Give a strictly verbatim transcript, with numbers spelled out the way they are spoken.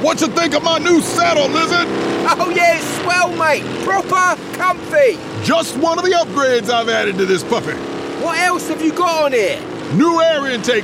What you think of my new saddle, Lizard? Oh yeah, it's swell, mate. Proper comfy. Just one of the upgrades I've added to this puppy. What else have you got on here? New air intake